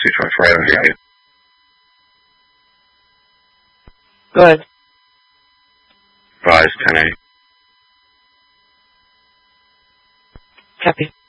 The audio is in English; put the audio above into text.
224, I don't hear you. Go ahead. Rise 10-8. Copy.